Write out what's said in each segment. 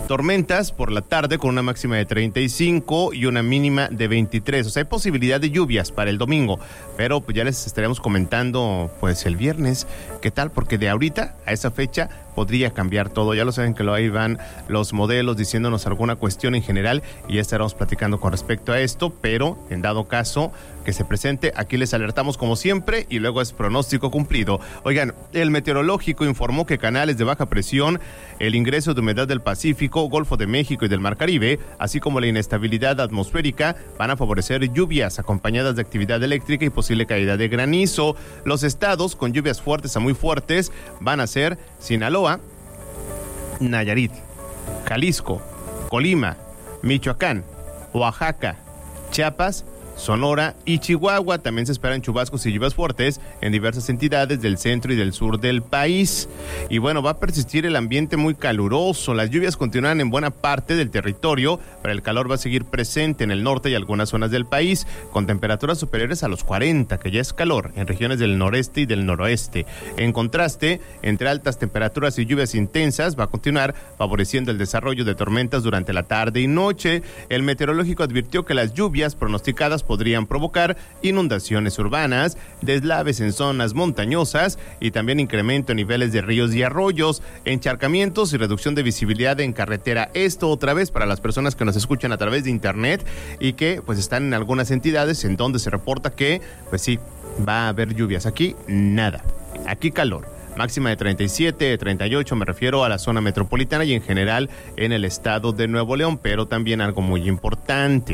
Tormentas por la tarde con una máxima de 35 y una mínima de 23. O sea, hay posibilidad de lluvias para el domingo, pero pues ya les estaremos comentando pues el viernes qué tal, porque de ahorita a esa fecha podría cambiar todo. Ya lo saben que ahí van los modelos diciéndonos alguna cuestión en general y ya estaremos platicando con respecto a esto, pero en dado caso que se presente, aquí les alertamos como siempre y luego es pronóstico cumplido. Oigan, el meteorológico informó que canales de baja presión, el ingreso de humedad del Pacífico, Golfo de México y del Mar Caribe, así como la inestabilidad atmosférica, van a favorecer lluvias acompañadas de actividad eléctrica y posible caída de granizo. Los estados con lluvias fuertes a muy fuertes van a ser Sinaloa, Nayarit, Jalisco, Colima, Michoacán, Oaxaca, Chiapas, Sonora y Chihuahua. También se esperan chubascos y lluvias fuertes en diversas entidades del centro y del sur del país. Y bueno, va a persistir el ambiente muy caluroso. Las lluvias continuarán en buena parte del territorio, pero el calor va a seguir presente en el norte y algunas zonas del país, con temperaturas superiores a los 40, que ya es calor, en regiones del noreste y del noroeste. En contraste, entre altas temperaturas y lluvias intensas, va a continuar favoreciendo el desarrollo de tormentas durante la tarde y noche. El meteorológico advirtió que las lluvias pronosticadas podrían provocar inundaciones urbanas, deslaves en zonas montañosas y también incremento en niveles de ríos y arroyos, encharcamientos y reducción de visibilidad en carretera. Esto otra vez para las personas que nos escuchan a través de internet y que pues están en algunas entidades en donde se reporta que pues sí, va a haber lluvias. Aquí nada, aquí calor. Máxima de 37, 38, me refiero a la zona metropolitana y en general en el estado de Nuevo León, pero también algo muy importante.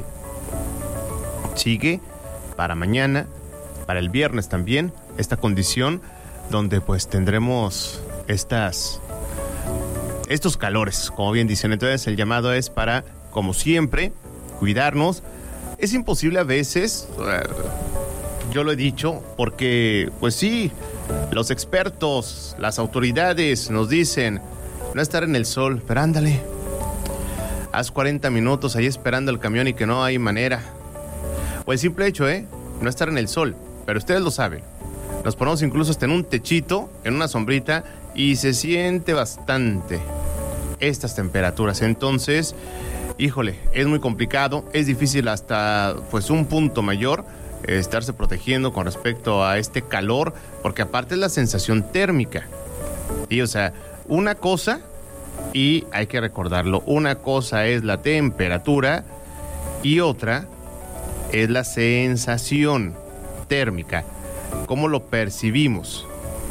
Sigue para mañana, para el viernes también, esta condición donde pues tendremos estos calores, como bien dicen. Entonces el llamado es para, como siempre, cuidarnos. Es imposible a veces, yo lo he dicho, porque pues sí, los expertos, las autoridades nos dicen no estar en el sol, pero ándale, haz 40 minutos ahí esperando el camión y que no hay manera. O el simple hecho, no estar en el sol, pero ustedes lo saben. Nos ponemos incluso hasta en un techito, en una sombrita, y se siente bastante estas temperaturas. Entonces, híjole, es muy complicado, es difícil hasta pues un punto mayor estarse protegiendo con respecto a este calor, porque aparte es la sensación térmica. Y o sea, una cosa, y hay que recordarlo, una cosa es la temperatura y otra es la sensación térmica, cómo lo percibimos.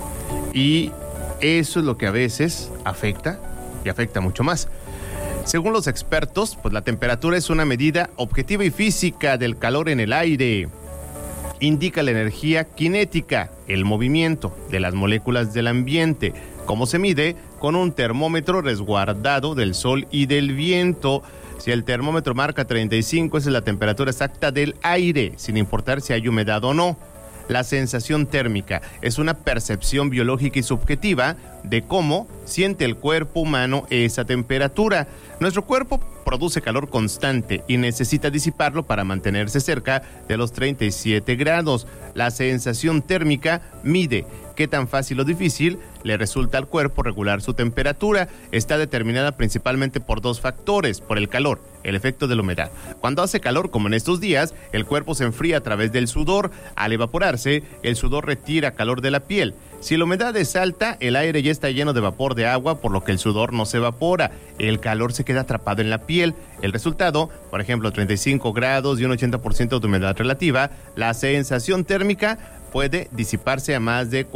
Y eso es lo que a veces afecta y afecta mucho más. Según los expertos, pues la temperatura es una medida objetiva y física del calor en el aire. Indica la energía cinética, el movimiento de las moléculas del ambiente. ¿Cómo se mide? Con un termómetro resguardado del sol y del viento. Si el termómetro marca 35, esa es la temperatura exacta del aire, sin importar si hay humedad o no. La sensación térmica es una percepción biológica y subjetiva de cómo siente el cuerpo humano esa temperatura. Nuestro cuerpo produce calor constante y necesita disiparlo para mantenerse cerca de los 37 grados. La sensación térmica mide qué tan fácil o difícil le resulta al cuerpo regular su temperatura. Está determinada principalmente por dos factores: por el calor, el efecto de la humedad. Cuando hace calor, como en estos días, el cuerpo se enfría a través del sudor. Al evaporarse, el sudor retira calor de la piel. Si la humedad es alta, el aire ya está lleno de vapor de agua, por lo que el sudor no se evapora. El calor se queda atrapado en la piel. El resultado, por ejemplo, 35 grados y un 80% de humedad relativa, la sensación térmica puede disiparse a más de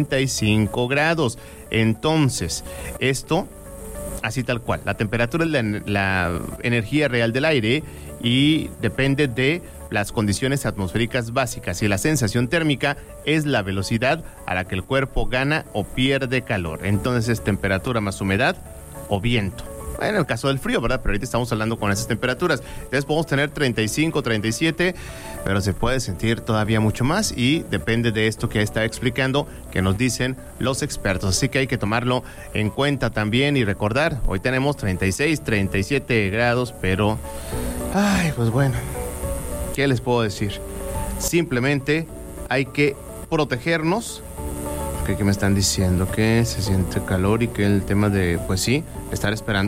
45 grados. Entonces, esto, así tal cual, la temperatura es la energía real del aire y depende de las condiciones atmosféricas básicas, y la sensación térmica es la velocidad a la que el cuerpo gana o pierde calor. Entonces es temperatura más humedad o viento. En el caso del frío, ¿verdad? Pero ahorita estamos hablando con esas temperaturas. Entonces podemos tener 35, 37, pero se puede sentir todavía mucho más y depende de esto que está explicando, que nos dicen los expertos. Así que hay que tomarlo en cuenta también y recordar, hoy tenemos 36, 37 grados, pero, pues bueno, ¿qué les puedo decir? Simplemente hay que protegernos. ¿Qué me están diciendo? Que se siente calor y que el tema de, pues sí, estar esperando